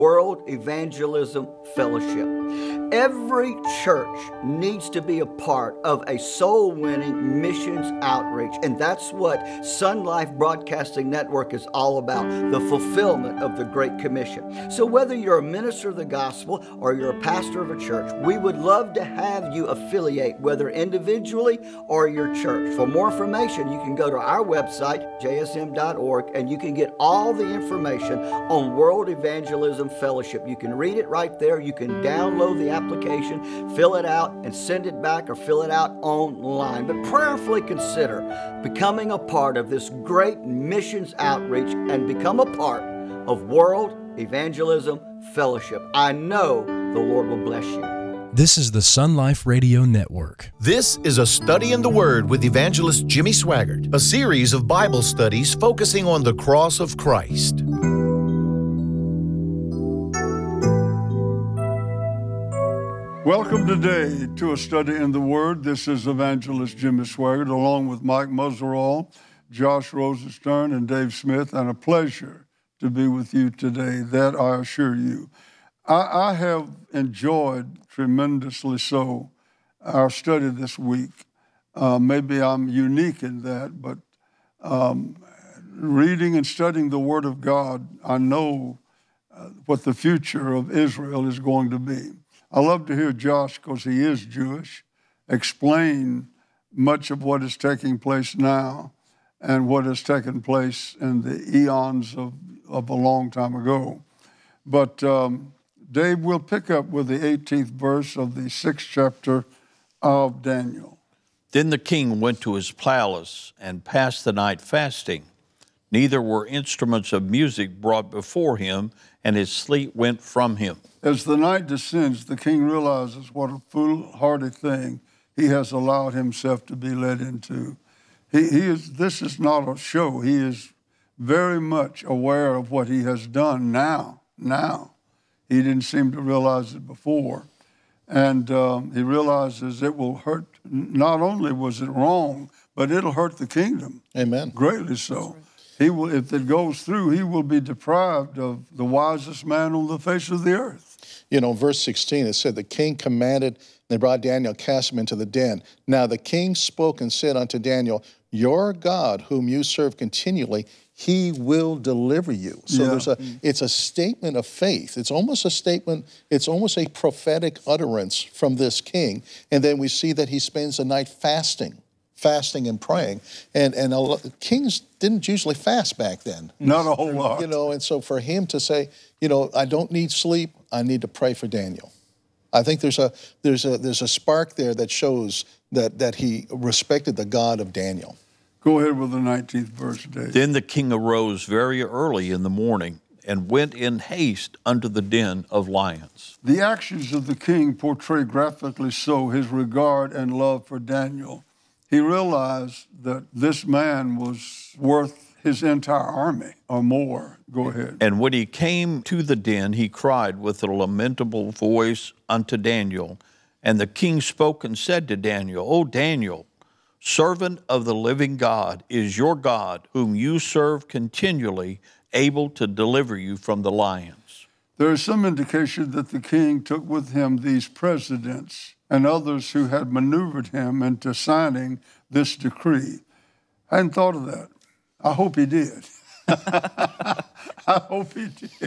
World Evangelism Fellowship. Every church needs to be a part of a soul-winning missions outreach, and that's what Sun Life Broadcasting Network is all about, the fulfillment of the Great Commission. So whether you're a minister of the gospel or you're a pastor of a church, we would love to have you affiliate, whether individually or your church. For more information, you can go to our website, jsm.org, and you can get all the information on World Evangelism Fellowship. You can read it right there. You can download the application, fill it out, and send it back or fill it out online. But prayerfully consider becoming a part of this great missions outreach and become a part of World Evangelism Fellowship. I know the Lord will bless you. This is the Sun Life Radio Network. This is a Study in the Word with evangelist Jimmy Swaggart, a series of Bible studies focusing on the cross of Christ. Welcome today to a Study in the Word. This is evangelist Jimmy Swaggart along with Mike Muzzerall, Josh Rosenstern, and Dave Smith, and a pleasure to be with you today, that I assure you. I have enjoyed tremendously so our study this week. Maybe I'm unique in that, but reading and studying the Word of God, I know what the future of Israel is going to be. I love to hear Josh, because he is Jewish, explain much of what is taking place now and what has taken place in the eons of a long time ago. But Dave, we'll pick up with the 18th verse of the 6th chapter of Daniel. Then the king went to his palace and passed the night fasting. Neither were instruments of music brought before him, and his sleep went from him. As the night descends, the king realizes what a foolhardy thing he has allowed himself to be led into. This is not a show. He is very much aware of what he has done now. He didn't seem to realize it before. And he realizes it will hurt. Not only was it wrong, but it'll hurt the kingdom. Amen. Greatly so. He will, if it goes through, he will be deprived of the wisest man on the face of the earth. You know, verse 16, it said, the king commanded, they brought Daniel, cast him into the den. Now the king spoke and said unto Daniel, your God, whom you serve continually, he will deliver you. So it's a statement of faith. It's almost a statement, it's almost a prophetic utterance from this king. And then we see that he spends the night fasting and praying. And kings didn't usually fast back then. Not a whole lot. You know, and so for him to say, you know, I don't need sleep, I need to pray for Daniel. I think there's a spark there that shows that he respected the God of Daniel. Go ahead with the 19th verse, Dave. Then the king arose very early in the morning and went in haste unto the den of lions. The actions of the king portray graphically so his regard and love for Daniel. He realized that this man was worth his entire army or more. Go ahead. And when he came to the den, he cried with a lamentable voice unto Daniel. And the king spoke and said to Daniel, O Daniel, servant of the living God, is your God, whom you serve continually, able to deliver you from the lions? There is some indication that the king took with him these presidents and others who had maneuvered him into signing this decree. I hadn't thought of that. I hope he did. I hope he did.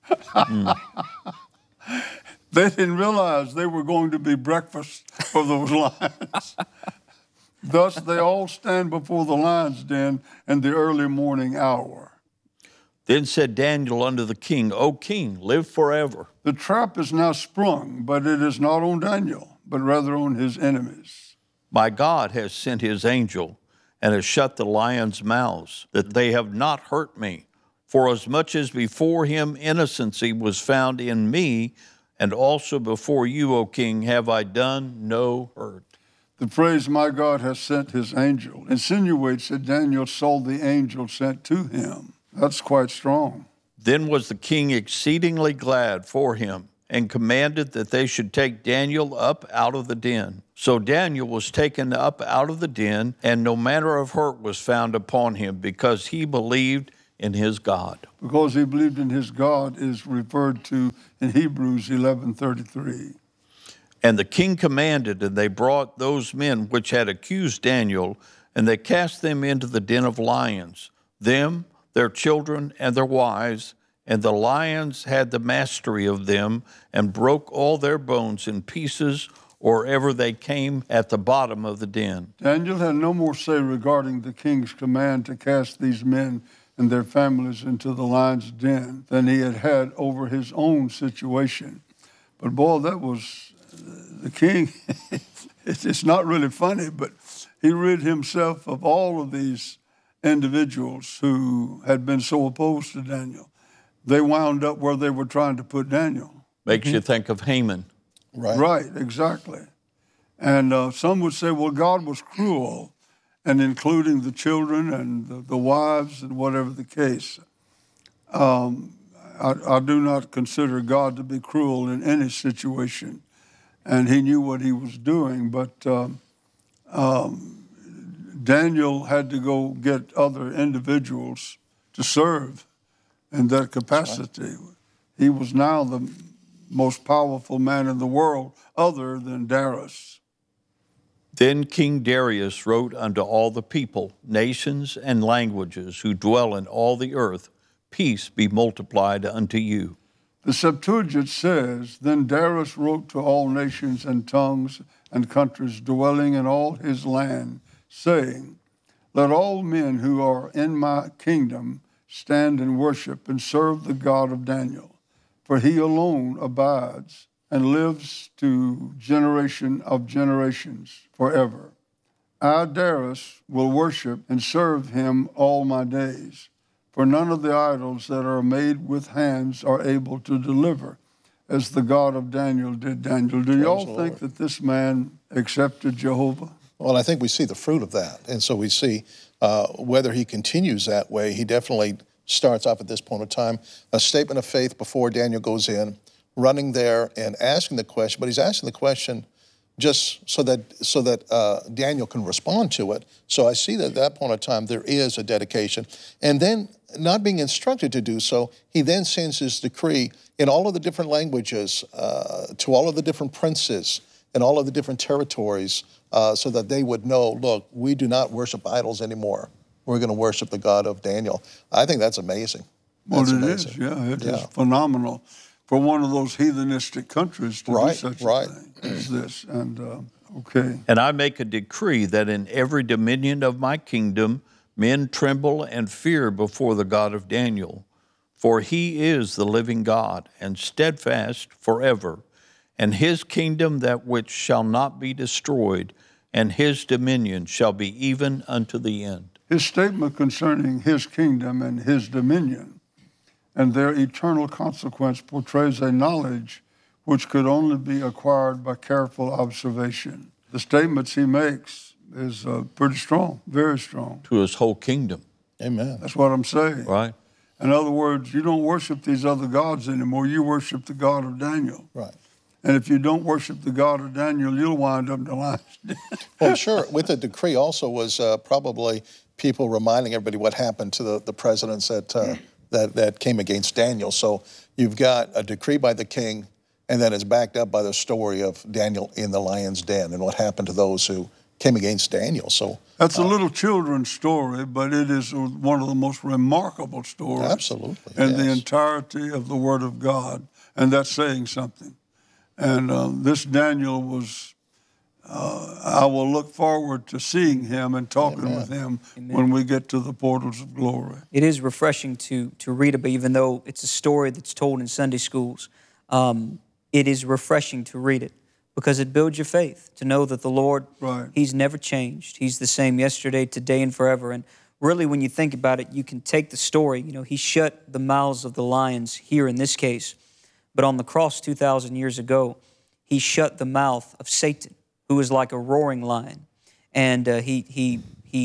They didn't realize they were going to be breakfast for those lions. Thus, they all stand before the lion's den in the early morning hour. Then said Daniel unto the king, O king, live forever. The trap is now sprung, but it is not on Daniel, but rather on his enemies. My God has sent his angel and has shut the lions' mouths, that they have not hurt me. For as much as before him innocency was found in me, and also before you, O king, have I done no hurt. The phrase, my God has sent his angel, insinuates that Daniel saw the angel sent to him. That's quite strong. Then was the king exceedingly glad for him, and commanded that they should take Daniel up out of the den. So Daniel was taken up out of the den, and no manner of hurt was found upon him, because he believed in his God. Because he believed in his God is referred to in Hebrews 11:33. And the king commanded, and they brought those men which had accused Daniel, and they cast them into the den of lions, them, their children, and their wives, and the lions had the mastery of them, and broke all their bones in pieces, or ever they came at the bottom of the den. Daniel had no more say regarding the king's command to cast these men and their families into the lion's den than he had had over his own situation. But boy, that was the king. It's not really funny, but he rid himself of all of these individuals who had been so opposed to Daniel. They wound up where they were trying to put Daniel. Makes you think of Haman. Right, exactly. And some would say, well, God was cruel, and including the children and the wives and whatever the case. I do not consider God to be cruel in any situation, and he knew what he was doing, but Daniel had to go get other individuals to serve in that capacity. Right. He was now the most powerful man in the world other than Darius. Then King Darius wrote unto all the people, nations, and languages who dwell in all the earth, peace be multiplied unto you. The Septuagint says, then Darius wrote to all nations and tongues and countries dwelling in all his land, saying, let all men who are in my kingdom stand and worship and serve the God of Daniel, for he alone abides and lives to generation of generations forever. I, Darius, will worship and serve him all my days, for none of the idols that are made with hands are able to deliver, as the God of Daniel did Daniel. Do you all think that this man accepted Jehovah? Well, I think we see the fruit of that. And so we see whether he continues that way. He definitely starts off at this point in time, a statement of faith before Daniel goes in, running there and asking the question, but he's asking the question just so that Daniel can respond to it. So I see that at that point in time there is a dedication. And then, not being instructed to do so, he then sends his decree in all of the different languages to all of the different princes and all of the different territories so that they would know, look, we do not worship idols anymore. We're going to worship the God of Daniel. I think that's amazing. Well, it is, yeah. It is phenomenal for one of those heathenistic countries to do such a thing as this. And, okay. And I make a decree that in every dominion of my kingdom, men tremble and fear before the God of Daniel, for he is the living God and steadfast forever, and his kingdom that which shall not be destroyed, and his dominion shall be even unto the end. His statement concerning his kingdom and his dominion and their eternal consequence portrays a knowledge which could only be acquired by careful observation. The statements he makes is pretty strong, very strong. To his whole kingdom. Amen. That's what I'm saying. Right. In other words, you don't worship these other gods anymore. You worship the God of Daniel. Right. And if you don't worship the God of Daniel, you'll wind up in the lion's den. Well, sure. With the decree also was probably people reminding everybody what happened to the presidents that came against Daniel. So you've got a decree by the king, and then it's backed up by the story of Daniel in the lion's den and what happened to those who came against Daniel. So that's a little children's story, but it is one of the most remarkable stories. Absolutely, in the entirety of the Word of God, and that's saying something. And this Daniel was, I will look forward to seeing him and talking with him when we get to the portals of glory. It is refreshing to read about, even though it's a story that's told in Sunday schools. It is refreshing to read it because it builds your faith to know that the Lord, He's never changed. He's the same yesterday, today, and forever. And really, when you think about it, you can take the story. You know, He shut the mouths of the lions here in this case. But on the cross 2,000 years ago, He shut the mouth of Satan, who is like a roaring lion. And he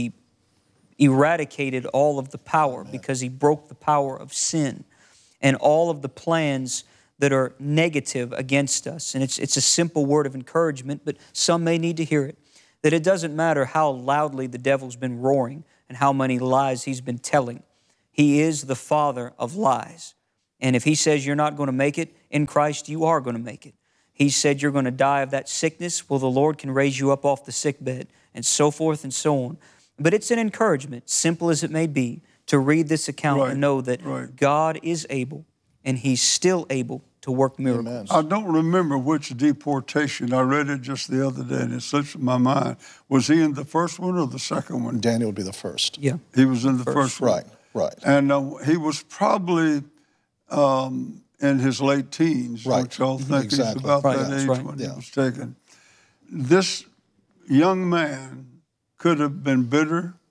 eradicated all of the power because He broke the power of sin and all of the plans that are negative against us. And it's a simple word of encouragement, but some may need to hear it, that it doesn't matter how loudly the devil's been roaring and how many lies he's been telling. He is the father of lies. And if he says you're not going to make it in Christ, you are going to make it. He said you're going to die of that sickness. Well, the Lord can raise you up off the sick bed, and so forth and so on. But it's an encouragement, simple as it may be, to read this account and know that God is able, and He's still able to work miracles. I don't remember which deportation. I read it just the other day, and it slips in my mind. Was he in the first one or the second one? Daniel would be the first. Yeah. He was in the first one. Right. And he was probably in his late teens, which y'all think he's about that age when he was taken. This young man could have been bitter.